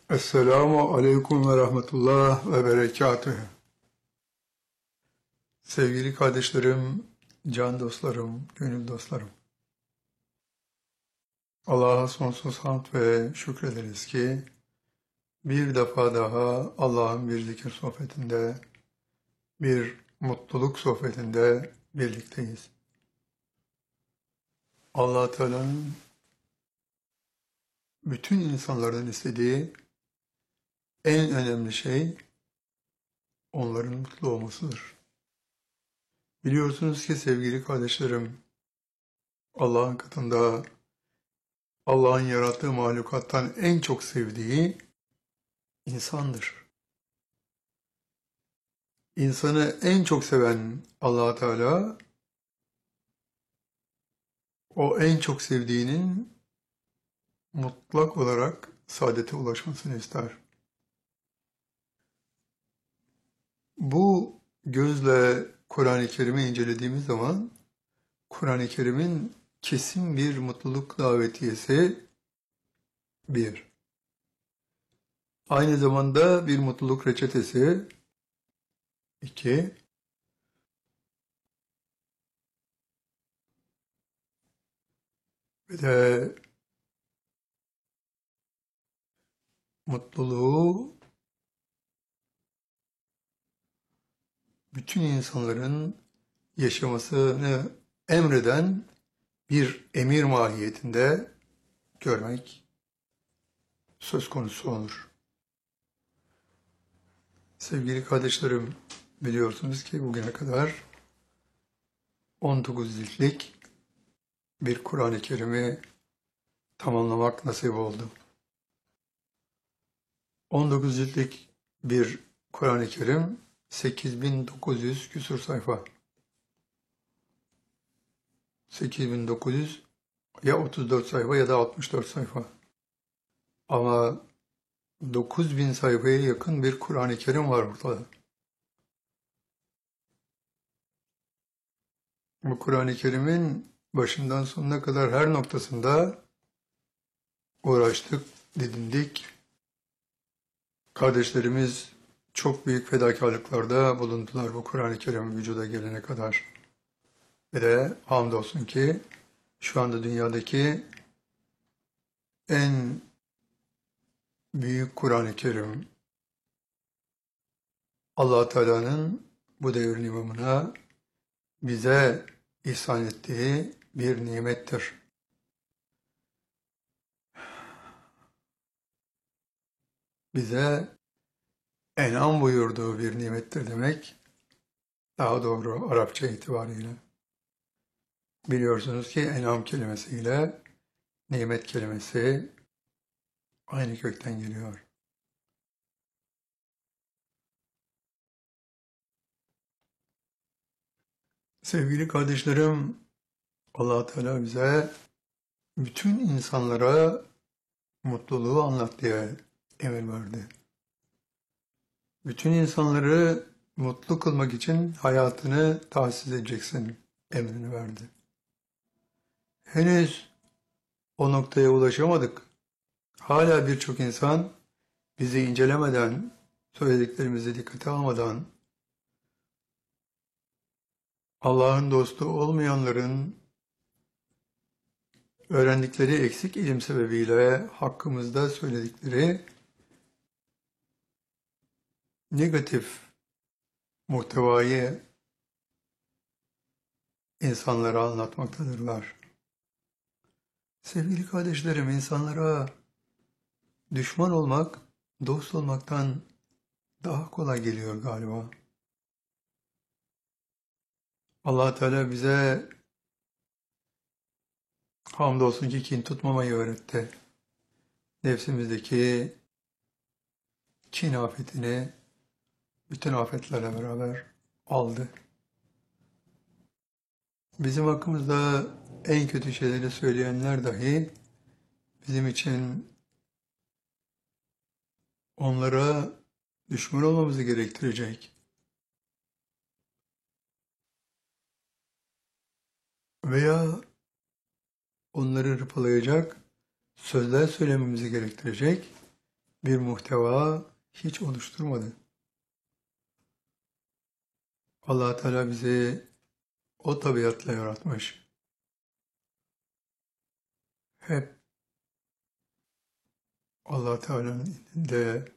Esselamu aleyküm ve rahmetullah ve berekatühü. Sevgili kardeşlerim, can dostlarım, gönül dostlarım. Allah'a sonsuz hamd ve şükrederiz ki bir defa daha Allah'ın bir zikir sohbetinde, bir mutluluk sohbetinde birlikteyiz. Allah Teala'nın bütün insanlardan istediği en önemli şey onların mutlu olmasıdır. Biliyorsunuz ki sevgili kardeşlerim, Allah'ın katında Allah'ın yarattığı mahlukattan en çok sevdiği insandır. İnsanı en çok seven Allah Teala, o en çok sevdiğinin mutlak olarak saadete ulaşmasını ister. Bu gözle Kur'an-ı Kerim'i incelediğimiz zaman, Kur'an-ı Kerim'in kesin bir mutluluk davetiyesi bir. Aynı zamanda bir mutluluk reçetesi iki. Ve de mutluluğu bütün insanların yaşamasını emreden bir emir mahiyetinde görmek söz konusu olur. Sevgili kardeşlerim, biliyorsunuz ki bugüne kadar 19 ciltlik bir Kur'an-ı Kerim'i tamamlamak nasip oldu. 19 ciltlik bir Kur'an-ı Kerim 8900 küsur sayfa. 8900 ya 34 sayfa ya da 64 sayfa. Ama 9000 sayfaya yakın bir Kur'an-ı Kerim var ortada. Bu Kur'an-ı Kerim'in başından sonuna kadar her noktasında uğraştık, didindik. Kardeşlerimiz çok büyük fedakarlıklarda bulundular bu Kur'an-ı Kerim vücuda gelene kadar. Ve de hamdolsun ki şu anda dünyadaki en büyük Kur'an-ı Kerim Allah Teala'nın bu devrin imamına bize ihsan ettiği bir nimettir. Bize en'am buyurduğu bir nimettir demek daha doğru Arapça itibariyle. Biliyorsunuz ki en'am kelimesiyle nimet kelimesi aynı kökten geliyor. Sevgili kardeşlerim, Allah Teala bize bütün insanlara mutluluğu anlat diye emir verdi. Bütün insanları mutlu kılmak için hayatını tahsis edeceksin emrini verdi. Henüz o noktaya ulaşamadık. Hala birçok insan bizi incelemeden, söylediklerimizi dikkate almadan, Allah'ın dostu olmayanların öğrendikleri eksik ilim sebebiyle hakkımızda söyledikleri negatif muhtevayı insanlara anlatmaktadırlar. Sevgili kardeşlerim, insanlara düşman olmak, dost olmaktan daha kolay geliyor galiba. Allah Teala bize hamdolsun ki kin tutmamayı öğretti. Nefsimizdeki kin afetini bütün afetlerle beraber aldı. Bizim hakkımızda en kötü şeyleri söyleyenler dahi bizim için onlara düşman olmamızı gerektirecek veya onları hırpalayacak sözler söylememizi gerektirecek bir muhteva hiç oluşturmadı. Allah Teala bizi o tabiatla yaratmış. Hep Allah Teala'nın indinde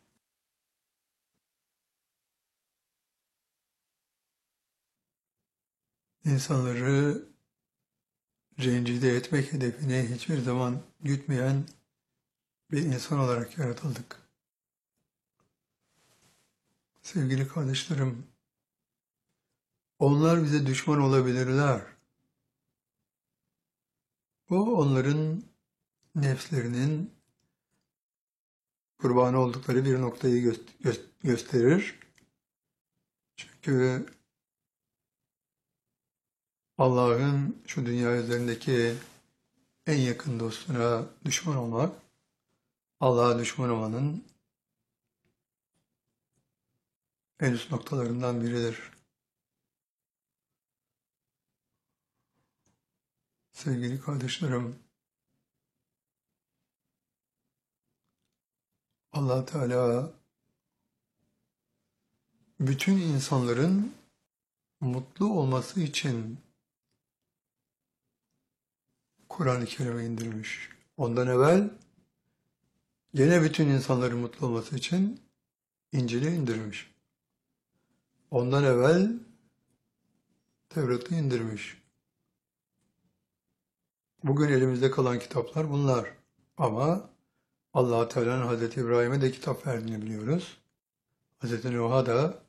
insanları rencide etmek hedefini hiçbir zaman gütmeyen bir insan olarak yaratıldık. Sevgili kardeşlerim, onlar bize düşman olabilirler. Bu onların nefslerinin kurbanı oldukları bir noktayı gösterir. Çünkü Allah'ın şu dünya üzerindeki en yakın dostuna düşman olmak, Allah'a düşman olmanın en üst noktalarından biridir. Sevgili kardeşlerim, Allah Teala bütün insanların mutlu olması için Kur'an-ı Kerim'i indirmiş. Ondan evvel gene bütün insanların mutlu olması için İncil'i indirmiş. Ondan evvel Tevrat'ı indirmiş. Bugün elimizde kalan kitaplar bunlar. Ama Allah Teala'nın Hazreti İbrahim'e de kitap verdiğini biliyoruz. Hazreti Nuh'a da